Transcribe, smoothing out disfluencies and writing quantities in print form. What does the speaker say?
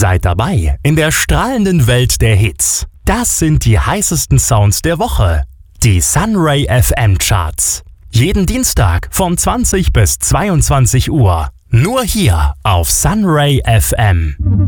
Seid dabei in der strahlenden Welt der Hits. Das sind die heißesten Sounds der Woche. Die Sunray FM Charts. Jeden Dienstag von 20 bis 22 Uhr. Nur hier auf Sunray FM.